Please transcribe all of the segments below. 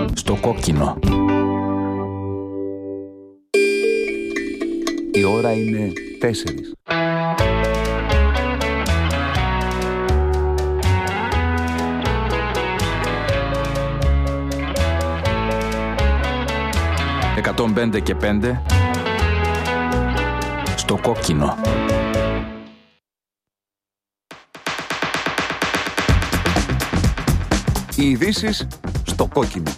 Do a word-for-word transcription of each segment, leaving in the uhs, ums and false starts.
Στο κόκκινο. Η ώρα είναι τέσσερις. εκατόν πέντε και πέντε. Στο κόκκινο. Οι ειδήσεις στο κόκκινο.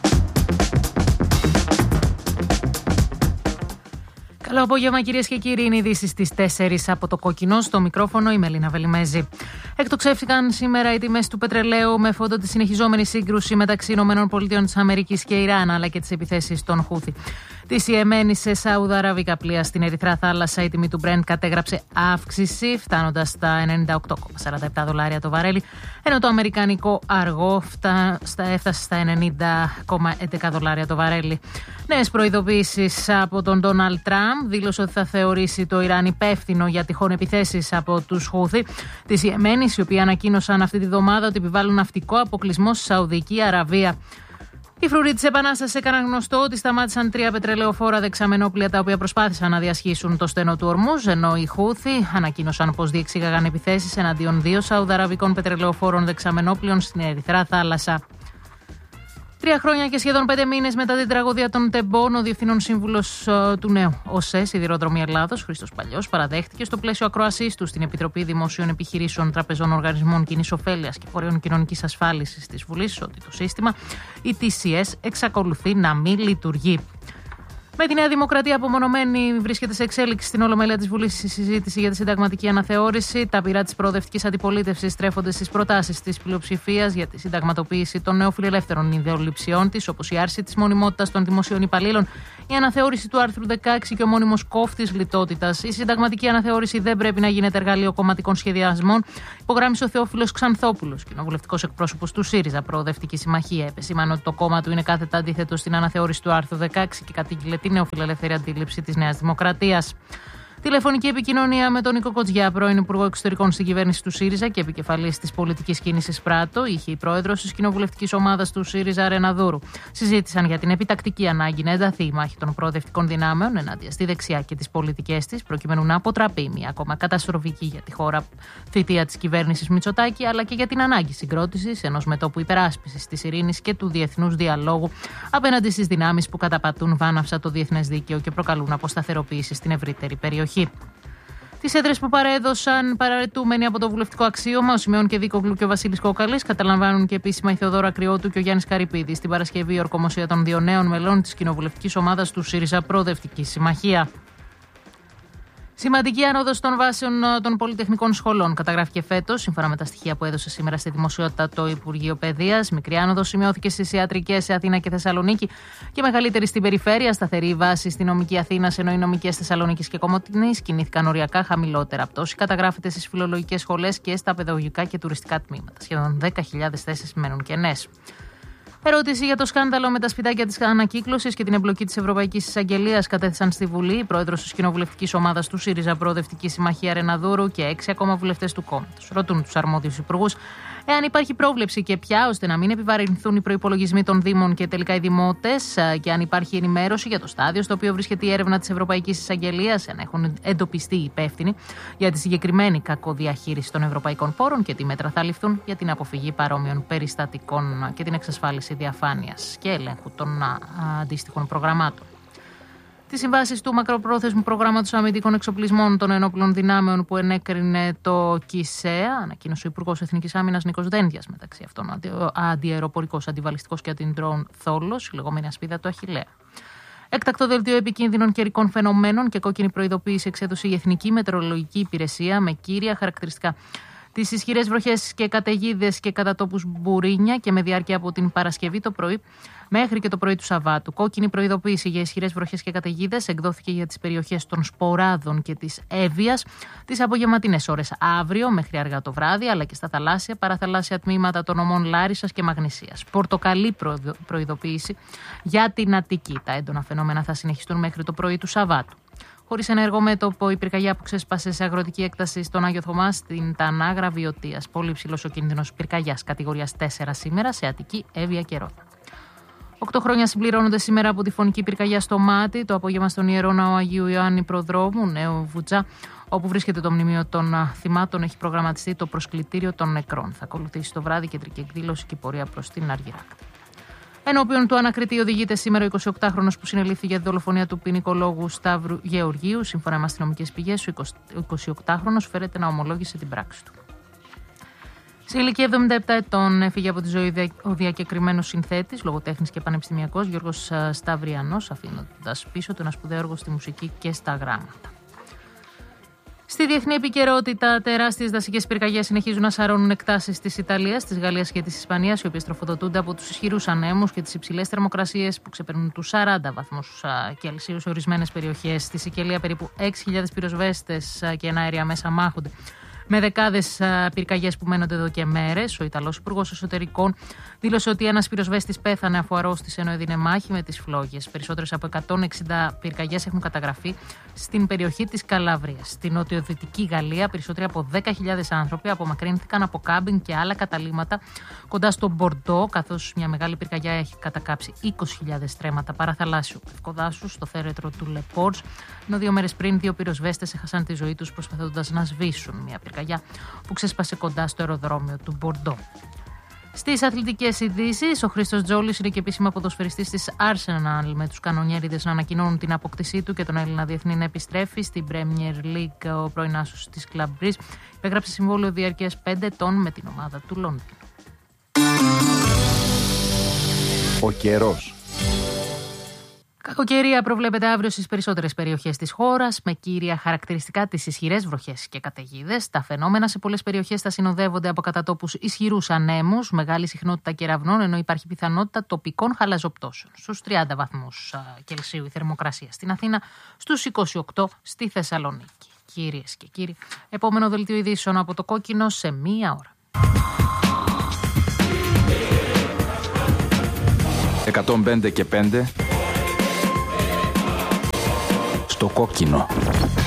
Καλό απόγευμα, κυρίες και κύριοι. Είναι οι ειδήσεις στις τέσσερις από το κόκκινο. Στο μικρόφωνο η Μελίνα Βελιμέζη. Εκτοξεύτηκαν σήμερα οι τιμές του πετρελαίου με φόντο τη συνεχιζόμενη σύγκρουση μεταξύ ΗΠΑ και Ιράν, αλλά και τις επιθέσεις των Χούθι. Τη Ιεμένη σε Σαουδαραβικά πλοία στην Ερυθρά Θάλασσα, η τιμή του Brent κατέγραψε αύξηση, φτάνοντας στα ενενήντα οκτώ κόμμα σαράντα επτά δολάρια το βαρέλι, ενώ το αμερικανικό αργό φτά, στα, έφτασε στα ενενήντα κόμμα έντεκα δολάρια το βαρέλι. Νέες προειδοποιήσεις από τον Ντόναλντ Τραμπ. Δήλωσε ότι θα θεωρήσει το Ιράν υπεύθυνο για τυχόν επιθέσεις από τους Χούθι της Ιεμένης, οι οποίοι ανακοίνωσαν αυτή τη βδομάδα ότι επιβάλλουν ναυτικό αποκλεισμό στη Σαουδική Αραβία. Οι φρουροί της Επανάστασης έκαναν γνωστό ότι σταμάτησαν τρία πετρελαιοφόρα δεξαμενόπλια τα οποία προσπάθησαν να διασχίσουν το στενό του Ορμούζ, ενώ οι Χούθι ανακοίνωσαν πως διεξήγαγαν επιθέσεις εναντίον δύο σαουδαραβικών πετρελαιοφόρων δεξαμενόπλιων στην Ερυθρά Θάλασσα. Τρία χρόνια και σχεδόν πέντε μήνες μετά την τραγωδία των Τεμπών, ο Διευθύνων Σύμβουλος uh, του νέου ΟΣΕ, Σιδηροδρομοί Ελλάδος, Χρήστος Παλιός, παραδέχτηκε στο πλαίσιο ακροασής του στην Επιτροπή Δημοσίων Επιχειρήσεων, Τραπεζών, Οργανισμών Κοινής Ωφέλειας και Φορέων Κοινωνικής Ασφάλισης της Βουλής ότι το σύστημα, η τι σι ες, εξακολουθεί να μην λειτουργεί. Με τη Νέα Δημοκρατία απομονωμένη, βρίσκεται σε εξέλιξη στην Ολομέλεια της Βουλής η συζήτηση για τη συνταγματική αναθεώρηση. Τα πειρά της προοδευτικής αντιπολίτευσης στρέφονται στις προτάσεις της πλειοψηφίας για τη συνταγματοποίηση των νεοφιλελεύθερων ιδεολειψιών της, όπως η άρση της μονιμότητας των δημοσίων υπαλλήλων, η αναθεώρηση του άρθρου δεκαέξι και ο μόνιμος κόφτης λιτότητας. Η συνταγματική αναθεώρηση δεν πρέπει να γίνεται εργαλείο κομματικών σχεδιασμών, υπογράμμισε ο Θεόφιλος Ξανθόπουλος, κοινοβουλευτικός εκπρόσωπος του ΣΥΡΙΖΑ Προοδευτική Συμμαχία. Επεσήμανε ότι το κόμμα του είναι κάθετα αντίθετο στην αναθεώρηση του άρθρου δεκαέξι και κατήγγειλε τη νεοφιλελεύθερη αντίληψη της Νέας Δημοκρατίας. Τηλεφωνική επικοινωνία με τον Νίκο Κοτζιά, πρώην Υπουργό Εξωτερικών στην κυβέρνηση του ΣΥΡΙΖΑ και επικεφαλής της πολιτικής κίνησης ΠΡΑΤΟ, είχε η πρόεδρος της κοινοβουλευτικής ομάδας του ΣΥΡΙΖΑ Ρεναδούρου. Συζήτησαν για την επιτακτική ανάγκη να ενταθεί η μάχη των προοδευτικών δυνάμεων ενάντια στη δεξιά και τις πολιτικές της, προκειμένου να αποτραπεί μια ακόμα καταστροφική για τη χώρα θητεία της κυβέρνησης Μητσοτάκη, αλλά και για την ανάγκη συγκρότησης ενός μετώπου υπεράσπισης της ειρήνης και του διεθνούς διαλόγου απέναντι στις δυνάμεις που καταπατούν βάναυσα το διεθνές δίκαιο και προκαλούν αποσταθεροποίηση στην ευρύτερη περιοχή. Τις έδρες που παρέδωσαν παραρετούμενοι από το βουλευτικό αξίωμα, ο Σιμεών Κεδίκογλου και ο Βασίλης Κόκαλης, καταλαμβάνουν και επίσημα η Θεοδόρα Κρυώτου και ο Γιάννης Καρυπίδης. Την Παρασκευή, η ορκομοσία των δύο νέων μελών της κοινοβουλευτικής ομάδας του ΣΥΡΙΖΑ Προοδευτική Συμμαχία. Σημαντική άνοδος των βάσεων των πολυτεχνικών σχολών καταγράφηκε φέτος, σύμφωνα με τα στοιχεία που έδωσε σήμερα στη δημοσιότητα το Υπουργείο Παιδείας. Μικρή άνοδος σημειώθηκε στις ιατρικές σε Αθήνα και Θεσσαλονίκη και μεγαλύτερη στην περιφέρεια. Σταθερή η βάση στη νομική Αθήνας, ενώ οι νομικές Θεσσαλονίκης και Κομοτηνής κινήθηκαν οριακά χαμηλότερα. Πτώση καταγράφεται στις φιλολογικές σχολές και στα παιδαγωγικά και τουριστικά τμήματα. Σχεδόν δέκα χιλιάδες θέσεις μένουν κενές. Ερώτηση για το σκάνδαλο με τα σπιτάκια της ανακύκλωσης και την εμπλοκή της Ευρωπαϊκής Εισαγγελίας κατέθεσαν στη Βουλή η πρόεδρος της κοινοβουλευτικής ομάδας του ΣΥΡΙΖΑ Προοδευτική Συμμαχία Ρεναδούρου και έξι ακόμα βουλευτές του κόμματος. Ρωτούν τους αρμόδιους υπουργούς εάν υπάρχει πρόβλεψη και ποια, ώστε να μην επιβαρυνθούν οι προϋπολογισμοί των Δήμων και τελικά οι δημότες, και αν υπάρχει ενημέρωση για το στάδιο στο οποίο βρίσκεται η έρευνα της Ευρωπαϊκής Εισαγγελίας, αν έχουν εντοπιστεί οι υπεύθυνοι για τη συγκεκριμένη κακοδιαχείριση των ευρωπαϊκών πόρων και τι μέτρα θα ληφθούν για την αποφυγή παρόμοιων περιστατικών και την εξασφάλιση διαφάνειας και ελέγχου των α, αντίστοιχων προγραμμάτων. Τις συμβάσεις του μακροπρόθεσμου προγράμματος αμυντικών εξοπλισμών των ενόπλων δυνάμεων που ενέκρινε το ΚΙΣΕΑ, ανακοίνωσε ο Υπουργός Εθνικής Άμυνας Νίκος Δένδιας, μεταξύ αυτών ο αντιαεροπορικός, αντιβαλιστικός και αντιντρόουν Θόλος, η λεγόμενη ασπίδα του Αχιλλέα. Έκτακτο δελτίο επικίνδυνων καιρικών φαινομένων και κόκκινη προειδοποίηση εξέδωσε η Εθνική Μετεωρολογική Υπηρεσία με κύρια χαρακτηριστικά τις ισχυρές βροχές και καταιγίδες και κατά τόπους μπουρίνια και με διάρκεια από την Παρασκευή το πρωί μέχρι και το πρωί του Σαββάτου. Κόκκινη προειδοποίηση για ισχυρές βροχές και καταιγίδες εκδόθηκε για τις περιοχές των Σποράδων και της Εύβοιας τις απογευματινές ώρες αύριο μέχρι αργά το βράδυ, αλλά και στα θαλάσσια, παραθαλάσσια τμήματα των ομών Λάρισσας και Μαγνησίας. Πορτοκαλί προειδοποίηση για την Αττική. Τα έντονα φαινόμενα θα συνεχιστούν μέχρι το πρωί του Σαββάτου. Χωρίς ενεργό μέτωπο, η πυρκαγιά που ξέσπασε σε αγροτική έκταση στον Άγιο Θωμά στην Τανάγρα Βιωτίας. Πολύ ψηλός ο κίνδυνος πυρκαγιάς κατηγορίας τέσσερα σήμερα σε Αττική, Εύβοια και Ρόδο. Οκτώ χρόνια συμπληρώνονται σήμερα από τη φωνική πυρκαγιά στο Μάτι, το απόγευμα στον Ιερό Ναό Αγίου Ιωάννη Προδρόμου, Νέο Βουτζά, όπου βρίσκεται το μνημείο των θυμάτων. Έχει προγραμματιστεί το προσκλητήριο των νεκρών. Θα ακολουθήσει το βράδυ κεντρική εκδήλωση και πορεία προς την Αργυράκτη. Ενώπιον του ανακριτή οδηγείται σήμερα ο εικοσιοκτάχρονος που συνελήφθη για τη δολοφονία του ποινικολόγου Σταύρου Γεωργίου. Σύμφωνα με αστυνομικές πηγές, ο εικοσιοκτάχρονος φέρεται να ομολόγησε την πράξη του. Σε ηλικία εβδομήντα επτά ετών έφυγε από τη ζωή ο διακεκριμένος συνθέτης, λογοτέχνης και πανεπιστημιακός Γιώργος Σταυριανός, αφήνοντας πίσω του ένα σπουδαίο έργο στη μουσική και στα γράμματα. Στη διεθνή επικαιρότητα, τεράστιες δασικές πυρκαγιές συνεχίζουν να σαρώνουν εκτάσεις της Ιταλίας, της Γαλλίας και της Ισπανίας, οι οποίες τροφοδοτούνται από τους ισχυρούς ανέμους και τις υψηλές θερμοκρασίες που ξεπερνούν τους σαράντα βαθμούς Κελσίου σε ορισμένες περιοχές. Στη Σικελία περίπου έξι χιλιάδες πυροσβέστες και εναέρια μέσα μάχονται με δεκάδες πυρκαγιές που μένονται εδώ και μέρες. Ο Ιταλός Υπουργός Εσωτερικών δήλωσε ότι ένας πυροσβέστης πέθανε αφού αρρώστησε ενώ έδινε μάχη με τις φλόγες. Περισσότερες από εκατόν εξήντα πυρκαγιές έχουν καταγραφεί στην περιοχή της Καλάβριας. Στην νοτιοδυτική Γαλλία, περισσότεροι από δέκα χιλιάδες άνθρωποι απομακρύνθηκαν από κάμπινγκ και άλλα καταλύματα κοντά στο Μπορντό, καθώς μια μεγάλη πυρκαγιά έχει κατακάψει είκοσι χιλιάδες στρέμματα παραθαλάσσιου πευκοδάσου στο θέρετρο του Λεπόρτζ, ενώ δύο μέρες πριν δύο πυροσβέστες έχασαν τη ζωή τους προσπαθώντας να σβήσουν μια πυρκαγιά που ξέσπασε κοντά στο αεροδρόμιο του Μπορντό. Στις αθλητικές ειδήσεις, ο Χρήστος Τζόλης είναι και επίσημα ποδοσφαιριστής της Arsenal, με τους κανονιέριδες να ανακοινώνουν την απόκτησή του και τον Έλληνα διεθνή να επιστρέφει στην Premier League. Ο πρώην άσος της Club Brugge υπέγραψε συμβόλαιο διαρκείας πέντε ετών με την ομάδα του Λονδίνου. Ο καιρός. Κακοκαιρία προβλέπεται αύριο στις περισσότερες περιοχές της χώρας, με κύρια χαρακτηριστικά τις ισχυρές βροχές και καταιγίδες. Τα φαινόμενα σε πολλές περιοχές θα συνοδεύονται από κατά τόπους ισχυρούς ανέμους, μεγάλη συχνότητα κεραυνών, ενώ υπάρχει πιθανότητα τοπικών χαλαζοπτώσεων. Στους τριάντα βαθμούς Κελσίου η θερμοκρασία στην Αθήνα, στους είκοσι οκτώ στη Θεσσαλονίκη. Κυρίες και κύριοι, επόμενο δελτίο ειδήσεων από το Κόκκινο σε μία ώρα. εκατόν πέντε και πέντε στο Κόκκινο.